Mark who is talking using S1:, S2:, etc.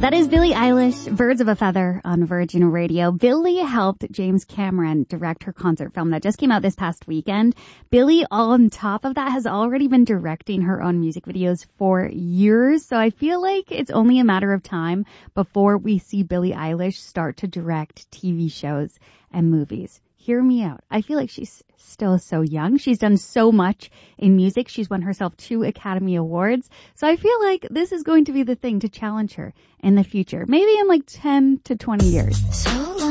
S1: That is Billie Eilish, Birds of a Feather on Virgin Radio. Billie helped James Cameron direct her concert film that just came out this past weekend. Billie, on top of that, has already been directing her own music videos for years. So I feel like it's only a matter of time before we see Billie Eilish start to direct TV shows and movies. Hear me out. I feel like she's still so young. She's done so much in music. She's won herself 2 Academy Awards. So I feel like this is going to be the thing to challenge her in the future. Maybe in like 10 to 20 years. So